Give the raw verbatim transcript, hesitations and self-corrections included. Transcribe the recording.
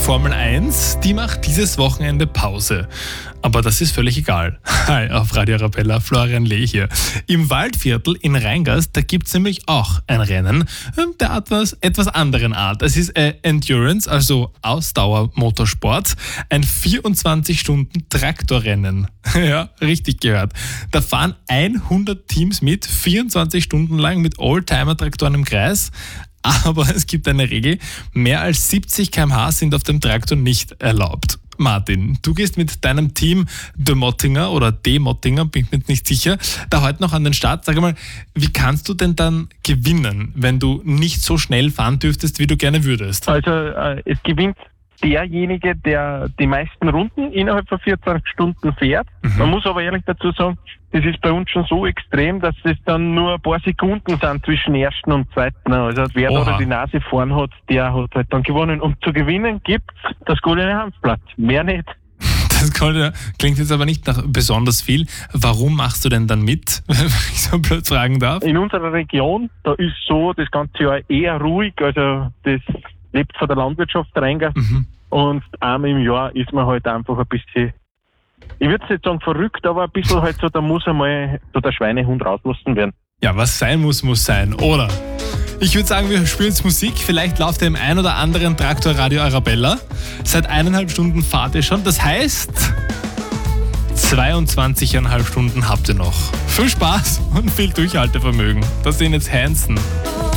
Formel eins, die macht dieses Wochenende Pause. Aber das ist völlig egal. Hi, auf Radio Arabella, Florian Lee hier. Im Waldviertel in Rheingast, da gibt es nämlich auch ein Rennen der etwas, etwas anderen Art. Es ist äh, Endurance, also Ausdauermotorsport, ein vierundzwanzig Stunden Traktorrennen. Ja, richtig gehört. Da fahren hundert Teams mit, vierundzwanzig Stunden lang mit Oldtimer-Traktoren im Kreis. Aber es gibt eine Regel, mehr als siebzig Kilometer pro Stunde sind auf dem Traktor nicht erlaubt. Martin, du gehst mit deinem Team De Mottinger oder De Mottinger, bin ich mir nicht sicher, da heute noch an den Start. Sag mal, wie kannst du denn dann gewinnen, wenn du nicht so schnell fahren dürftest, wie du gerne würdest? Also äh, es gewinnt derjenige, der die meisten Runden innerhalb von vierundzwanzig Stunden fährt. Mhm. Man muss aber ehrlich dazu sagen, das ist bei uns schon so extrem, dass es dann nur ein paar Sekunden sind zwischen ersten und zweiten. Also wer Oha. da die Nase vorn hat, der hat halt dann gewonnen. Und zu gewinnen gibt's das goldene Hanfblatt. Mehr nicht. Das klingt jetzt aber nicht nach besonders viel. Warum machst du denn dann mit, wenn ich so blöd fragen darf? In unserer Region, da ist so das ganze Jahr eher ruhig. Also das lebt von der Landwirtschaft Rheingast. Mhm. Und einmal im Jahr ist man halt einfach ein bisschen, ich würde es nicht sagen verrückt, aber ein bisschen halt so, da muss einmal so der Schweinehund rauslassen werden. Ja, was sein muss, muss sein, oder? Ich würde sagen, wir spielen jetzt Musik. Vielleicht läuft ihr im ein oder anderen Traktor Radio Arabella. Seit eineinhalb Stunden fahrt ihr schon. Das heißt, zweiundzwanzig Komma fünf Stunden habt ihr noch. Viel Spaß und viel Durchhaltevermögen. Das sind jetzt Hansen.